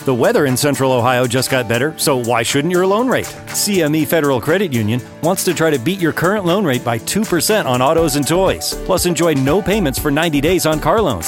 The weather in Central Ohio just got better, so why shouldn't your loan rate? CME Federal Credit Union wants to try to beat your current loan rate by 2% on autos and toys. Plus, enjoy no payments for 90 days on car loans.